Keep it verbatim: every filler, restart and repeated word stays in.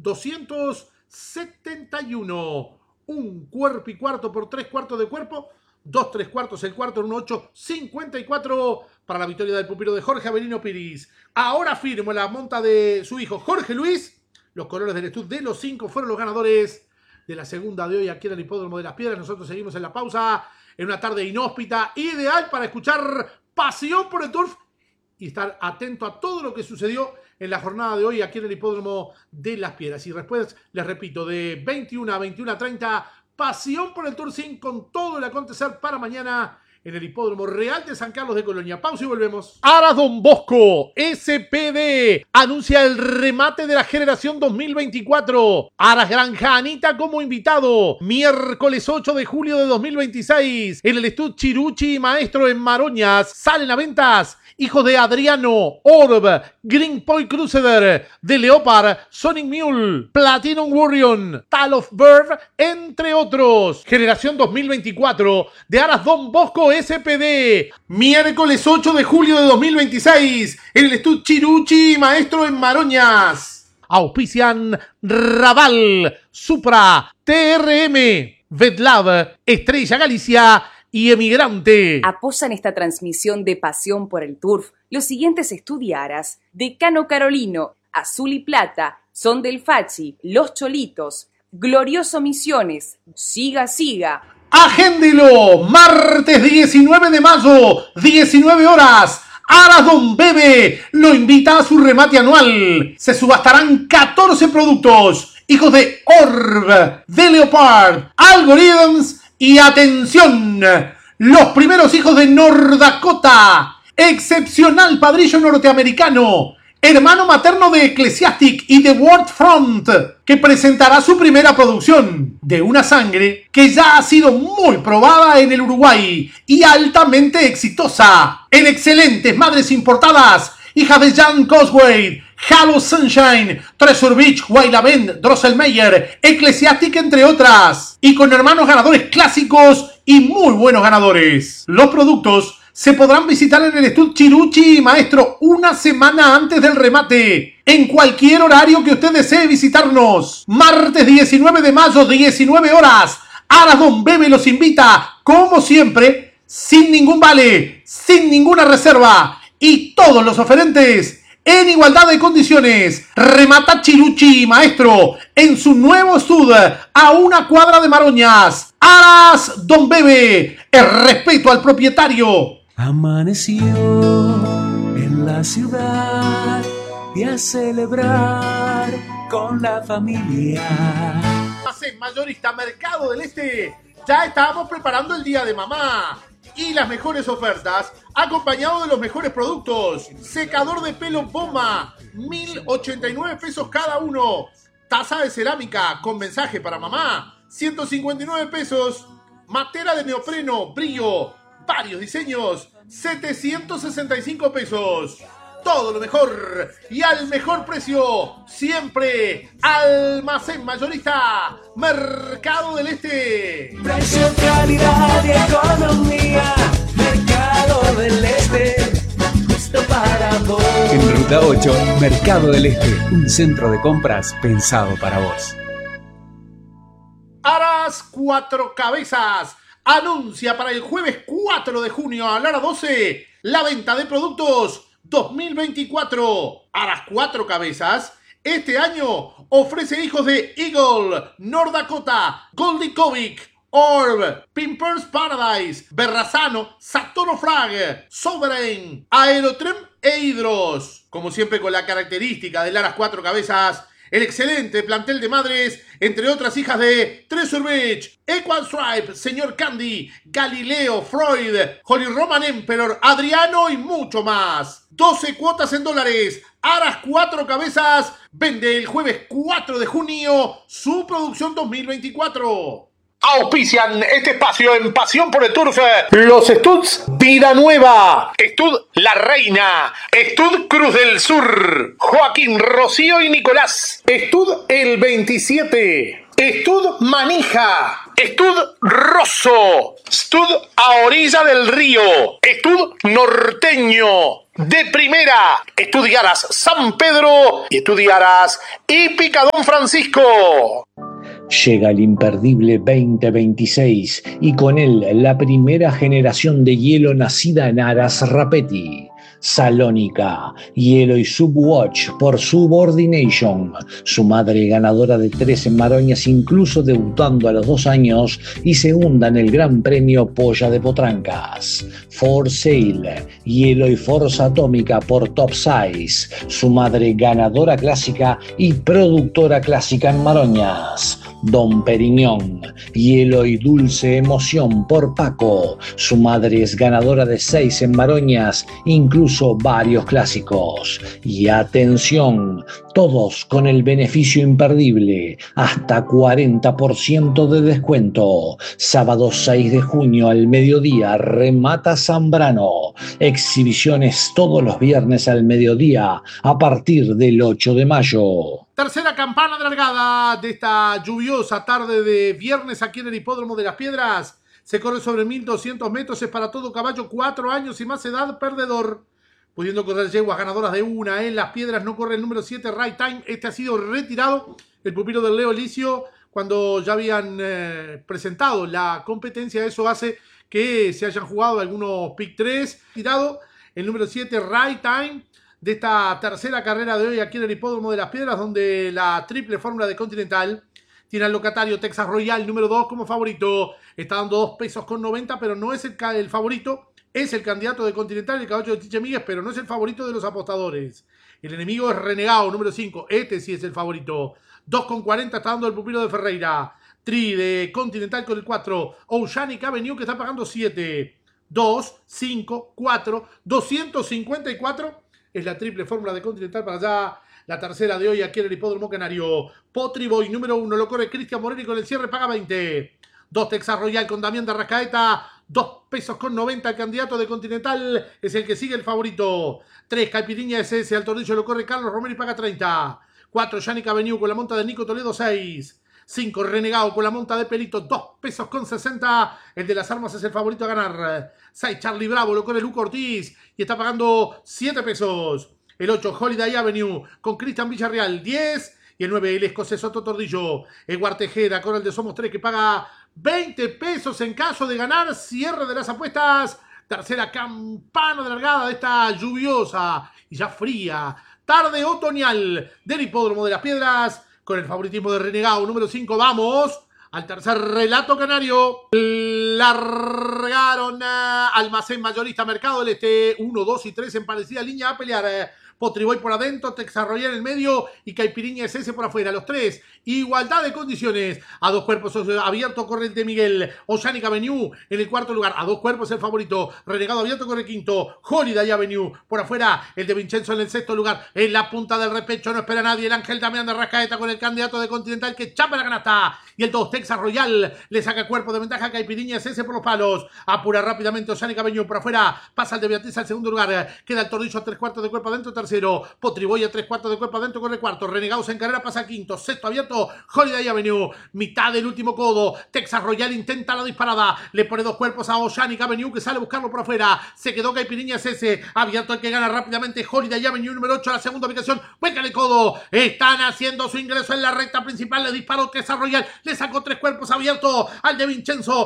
doscientos setenta y uno. Un cuerpo y cuarto por tres cuartos de cuerpo. Dos tres cuartos, el cuarto en un ocho cincuenta y cuatro para la victoria del pupilo de Jorge Avelino Piris. Ahora firmo la monta de su hijo Jorge Luis. Los colores del Stud de los cinco fueron los ganadores de la segunda de hoy aquí en el Hipódromo de las Piedras. Nosotros seguimos en la pausa, en una tarde inhóspita, ideal para escuchar Pasión por el Turf y estar atento a todo lo que sucedió en la jornada de hoy aquí en el Hipódromo de las Piedras. Y después, les repito, de veintiuna a veintiuna treinta, Pasión por el Tour Sim con todo el acontecer para mañana en el Hipódromo Real de San Carlos de Colonia. Pausa y volvemos. Aras Don Bosco, S P D, anuncia el remate de la generación dos mil veinticuatro. Aras Granja Anita como invitado. Miércoles ocho de julio de dos mil veintiséis. En el Stud Chiruchi Maestro en Maroñas. Salen a ventas hijos de Adriano, Orb, Green Point Crusader, de Leopard, Sonic Mule, Platinum Warrior, Tal of Bird, entre otros. Generación dos mil veinticuatro de Aras Don Bosco S P D. Miércoles ocho de julio de dos mil veintiséis en el Stud Chiruchi Maestro en Maroñas. Auspician Raval, Supra, T R M, Vetlab, Estrella Galicia y Emigrante. Apoyan esta transmisión de Pasión por el Turf los siguientes estudiaras: Decano Carolino, Azul y Plata, Son del Fachi, Los Cholitos, Glorioso Misiones, Siga Siga. Agéndelo, martes diecinueve de mayo, diecinueve horas. Aras Don Bebe lo invita a su remate anual. Se subastarán catorce productos, hijos de Orb, de Leopard, Algorithms y atención, los primeros hijos de Nordakota, excepcional padrillo norteamericano, hermano materno de Ecclesiastic y de World Front, que presentará su primera producción de una sangre que ya ha sido muy probada en el Uruguay y altamente exitosa, en excelentes madres importadas, hijas de Jan Cosway, Halo Sunshine, Treasure Beach, Wailavend, Drosselmeyer, Ecclesiastic, entre otras, y con hermanos ganadores clásicos y muy buenos ganadores. Los productos se podrán visitar en el Stud Chiruchi Maestro una semana antes del remate, en cualquier horario que usted desee visitarnos. Martes diecinueve de mayo, diecinueve horas, Aras Don Bebe los invita, como siempre, sin ningún vale, sin ninguna reserva, y todos los oferentes en igualdad de condiciones. Remata Chiruchi Maestro en su nuevo Stud a una cuadra de Maroñas. Aras Don Bebe, el respeto al propietario. Amaneció en la ciudad y a celebrar con la familia. Almacén Mayorista Mercado del Este, ya estábamos preparando el día de mamá y las mejores ofertas, acompañado de los mejores productos. Secador de pelo Bomba, mil ochenta y nueve pesos cada uno. Taza de cerámica con mensaje para mamá, ciento cincuenta y nueve pesos. Matera de neopreno, brillo, varios diseños, setecientos sesenta y cinco pesos. Todo lo mejor y al mejor precio, siempre. Almacén Mayorista Mercado del Este. Precio, calidad y economía. Mercado del Este, justo para vos. En Ruta ocho, Mercado del Este, un centro de compras pensado para vos. Aras Cuatro Cabezas anuncia para el jueves cuatro de junio a la hora doce la venta de productos dos mil veinticuatro. Aras Cuatro Cabezas este año ofrece hijos de Eagle, Nordakota, Goldie Kovic, Orb, Pimpers Paradise, Berrazano, Satono Frag, Sovereign, Aerotrem e Hidros. Como siempre, con la característica del Aras Cuatro Cabezas, el excelente plantel de madres, entre otras hijas de Treasure Beach, Equal Stripe, Señor Candy, Galileo, Freud, Holy Roman Emperor, Adriano y mucho más. doce cuotas en dólares. Aras Cuatro Cabezas vende el jueves cuatro de junio su producción dos mil veinticuatro. Auspician este espacio en Pasión por el Turf los Studs Vida Nueva, Stud La Reina, Stud Cruz del Sur, Joaquín, Rocío y Nicolás, Stud El veintisiete, Stud Manija, Stud Rosso, Stud A Orilla del Río, Stud Norteño, de primera. Estudiarás San Pedro y estudiarás Hípica Don Francisco. Llega el imperdible veinte veintiséis y con él la primera generación de hielo nacida en Aras Rapetti. Salónica, Hielo y Subwatch por Subordination, su madre ganadora de tres en Maroñas, incluso debutando a los dos años, y segunda en el Gran Premio Polla de Potrancas. For Sale, Hielo y Forza Atómica por Top Size, su madre ganadora clásica y productora clásica en Maroñas. Don Periñón, Hielo y Dulce Emoción por Paco, su madre es ganadora de seis en Maroñas, incluso varios clásicos. Y atención, todos con el beneficio imperdible, hasta cuarenta por ciento de descuento. Sábado seis de junio al mediodía, remata Zambrano. Exhibiciones todos los viernes al mediodía a partir del ocho de mayo. Tercera campana de largada de esta lluviosa tarde de viernes aquí en el Hipódromo de las Piedras. Se corre sobre mil doscientos metros, es para todo caballo, cuatro años y más edad, perdedor. Pudiendo correr yeguas ganadoras de una en las Piedras, no corre el número siete, Right Time. Este ha sido retirado, el pupilo del Leo Elicio, cuando ya habían eh, presentado la competencia. Eso hace que se hayan jugado algunos pick tres. Tirado el número siete, Right Time, de esta tercera carrera de hoy aquí en el Hipódromo de las Piedras, donde la triple fórmula de Continental tiene al locatario Texas Royal número dos como favorito. Está dando dos pesos con noventa, pero no es el, el favorito. Es el candidato de Continental, el caballo de Tiche Míguez, pero no es el favorito de los apostadores. El enemigo es Renegado número cinco. Este sí es el favorito. dos con cuarenta está dando el pupilo de Ferreira. Tri de Continental con el cuatro. Oceanic Avenue, que está pagando siete. dos, cinco, cuatro. doscientos cincuenta y cuatro. Es la triple fórmula de Continental para allá. La tercera de hoy aquí en el Hipódromo Canario. Potriboy número uno. Lo corre Cristian Morelli con el cierre. Paga veinte. dos Texas Royal con Damián de Arrascaeta. dos pesos con noventa. El candidato de Continental es el que sigue el favorito. tres Caipiriña S S. Al tornillo lo corre Carlos Romero y paga treinta. cuatro Yannick Avenue con la monta de Nico Toledo. seis. cinco Renegado con la monta de Pelito. dos pesos con sesenta. El de las armas es el favorito a ganar. seis Charlie Bravo. Lo corre Luco Ortiz. Y está pagando siete pesos. El ocho Holiday Avenue con Cristian Villarreal. diez. Y el nueve el escocés Otto Tordillo. El Guartejera con el de Somos tres que paga veinte pesos en caso de ganar. Cierre de las apuestas. Tercera campana de largada de esta lluviosa y ya fría tarde otoñal del Hipódromo de las Piedras. Con el favoritismo de Renegado número cinco. Vamos al tercer relato canario. Largaron uh, Almacén Mayorista Mercado del Este uno, dos y tres en parecida línea a pelear. Potriboy por adentro, Texas Royal en el medio y Caipiriña S S por afuera. Los tres, igualdad de condiciones. A dos cuerpos abierto corre el de Miguel. Oceanic Avenue en el cuarto lugar. A dos cuerpos el favorito. Renegado abierto corre el quinto. Holiday Avenue por afuera. El de Vincenzo en el sexto lugar. En la punta del repecho no espera a nadie. El Ángel Damián de Arrascaeta con el candidato de Continental que chapa la canasta. Y el dos Texas Royal le saca cuerpo de ventaja a Caipiriña S S por los palos. Apura rápidamente Oceanic Avenue por afuera. Pasa el de Beatriz al segundo lugar. Queda el Tordillo a tres cuartos de cuerpo adentro. Tercero. Potriboy a tres cuartos de cuerpo adentro corre cuarto. Renegados en carrera pasa quinto. Sexto abierto. Holiday Avenue. Mitad del último codo. Texas Royal intenta la disparada. Le pone dos cuerpos a Oceanic Avenue que sale a buscarlo por afuera. Se quedó Caipiriña S S. Abierto el que gana rápidamente. Holiday Avenue número ocho a la segunda ubicación. Vuelca el codo. Están haciendo su ingreso en la recta principal. Le disparó Texas Royal. Le sacó tres cuerpos abiertos al de Vincenzo.